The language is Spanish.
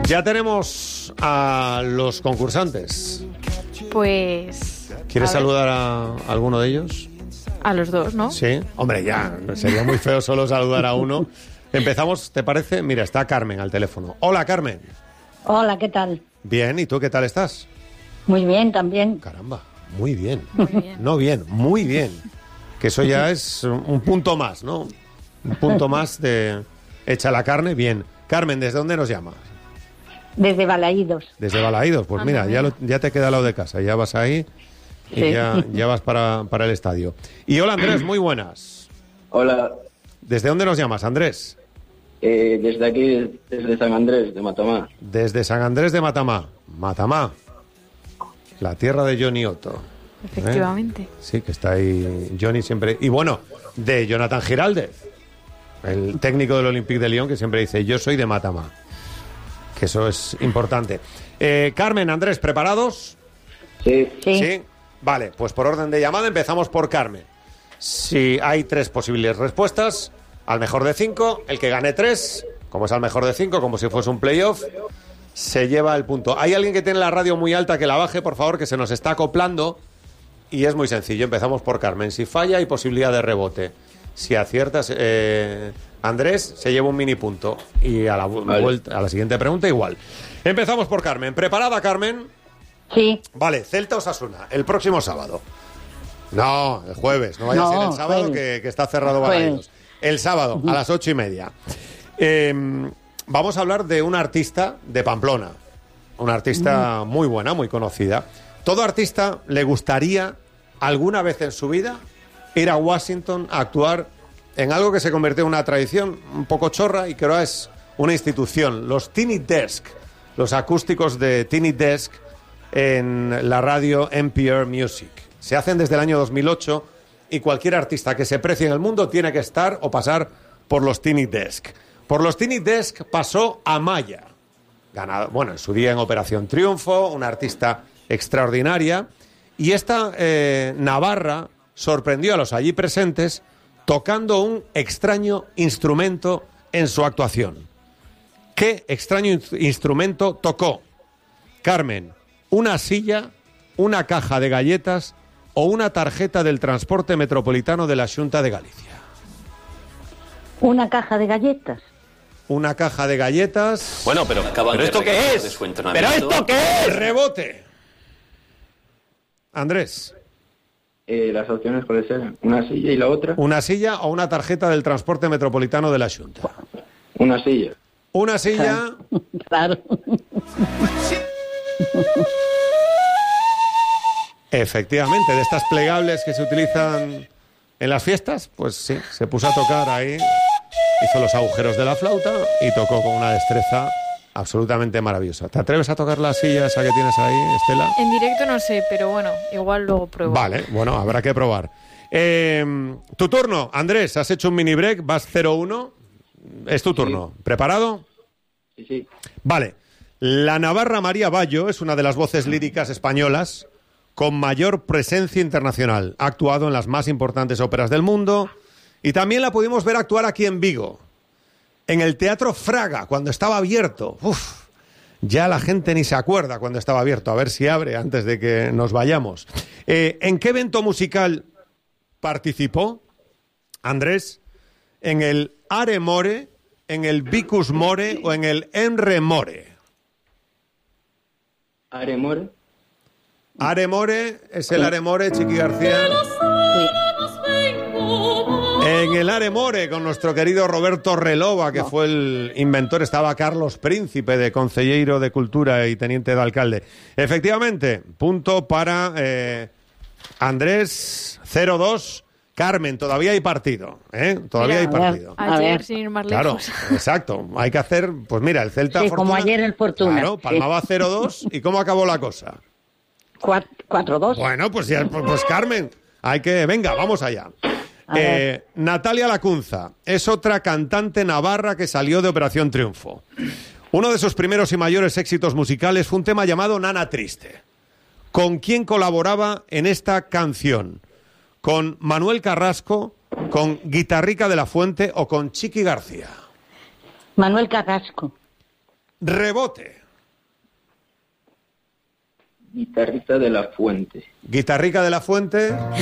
Ya tenemos a los concursantes. Pues... ¿Quieres saludar a alguno de ellos? A los dos, ¿no? Sí. Hombre, ya, sería muy feo solo saludar a uno. Empezamos, ¿te parece? Mira, está Carmen al teléfono. Hola, Carmen. Hola, ¿qué tal? Bien, ¿y tú qué tal estás? Muy bien, también. Caramba, muy bien. Muy bien. No bien, muy bien. Que eso ya es un punto más, ¿no? Un punto más de hecha la carne, bien. Carmen, ¿desde dónde nos llamas? Desde Balaídos. Desde Balaídos. Pues mira, ya te queda al lado de casa. Ya vas ahí y Sí. ya vas para el estadio. Y hola, Andrés, muy buenas. Hola, ¿Desde dónde nos llamas, Andrés? desde aquí, desde San Andrés, de Matamá. Desde San Andrés de Matamá. Matamá, la tierra de Johnny Otto. Efectivamente. Sí, que está ahí Johnny siempre. Y bueno, de Jonathan Giraldez, el técnico del Olympique de Lyon, que siempre dice, yo soy de Matamá. Que eso es importante. Carmen, Andrés, ¿preparados? Sí, Sí. Vale, pues por orden de llamada empezamos por Carmen. Si hay 3 posibles respuestas, al mejor de 5, el que gane 3, como es al mejor de 5, como si fuese un playoff, se lleva el punto. ¿Hay alguien que tiene la radio muy alta que la baje, por favor, que se nos está acoplando? Y es muy sencillo, empezamos por Carmen. Si falla, hay posibilidad de rebote. Si aciertas, Andrés se lleva un mini punto. Y a la vuelta, a la siguiente pregunta, igual. Empezamos por Carmen. ¿Preparada, Carmen? Sí. Vale, Celta Osasuna, el próximo sábado. No, el jueves, no vaya a ser el sábado que está cerrado Balaídos. El sábado, a las 8:30. Vamos a hablar de una artista de Pamplona. Una artista muy buena, muy conocida. Todo artista le gustaría alguna vez en su vida ir a Washington a actuar en algo que se convirtió en una tradición un poco chorra y que ahora es una institución. Los Tiny Desk, los acústicos de Tiny Desk en la radio NPR Music. Se hacen desde el año 2008 y cualquier artista que se precie en el mundo tiene que estar o pasar por los Tiny Desk. Por los Tiny Desk pasó Amaya. Bueno, en su día en Operación Triunfo, una artista extraordinaria. Y esta navarra sorprendió a los allí presentes tocando un extraño instrumento en su actuación. ¿Qué extraño instrumento tocó? Carmen, ¿una silla, una caja de galletas o una tarjeta del transporte metropolitano de la Xunta de Galicia? Una caja de galletas. Una caja de galletas. Bueno, pero ¿esto qué es? ¿Pero esto qué es? Rebote. Andrés. las opciones cuáles eran. Una silla y la otra. ¿Una silla o una tarjeta del transporte metropolitano de la Xunta? Una silla. Una silla. Claro. Efectivamente, de estas plegables que se utilizan en las fiestas, pues sí, se puso a tocar ahí, hizo los agujeros de la flauta y tocó con una destreza absolutamente maravillosa. ¿Te atreves a tocar la silla esa que tienes ahí, Estela? En directo no sé, pero bueno, igual luego pruebo. Vale, bueno, habrá que probar. Tu turno, Andrés, has hecho un mini break, vas 0-1, es tu turno. Sí. ¿Preparado? Sí, sí. Vale. La navarra María Bayo es una de las voces líricas españolas con mayor presencia internacional. Ha actuado en las más importantes óperas del mundo y también la pudimos ver actuar aquí en Vigo, en el Teatro Fraga, cuando estaba abierto. Uf, ya la gente ni se acuerda cuando estaba abierto. A ver si abre antes de que nos vayamos. ¿En qué evento musical participó, Andrés? ¿En el Are More, en el Vicus More o en el Enre More? Are More. Are More es el Are More, Chiqui García. En el Are More, con nuestro querido Roberto Relova, que fue el inventor, estaba Carlos Príncipe, de Concelleiro de Cultura y teniente de alcalde. Efectivamente, punto para Andrés, 0-2. Carmen, todavía hay partido, ¿eh? Todavía hay partido. Ayer, sin ir más Claro, lejos. exacto. Hay que hacer, pues mira, el Celta... Sí, Fortuna, como ayer el Fortuna. Claro, palmaba 0-2. ¿Y cómo acabó la cosa? 4-2. Bueno, pues ya, pues Carmen, hay que... Venga, vamos allá. Natalia Lacunza es otra cantante navarra que salió de Operación Triunfo. Uno de sus primeros y mayores éxitos musicales fue un tema llamado Nana Triste. ¿Con quién colaboraba en esta canción? ¿Con Manuel Carrasco, con Guitarrica de la Fuente o con Chiqui García? Manuel Carrasco. Rebote. Guitarrita de la Fuente. Guitarrica de la Fuente.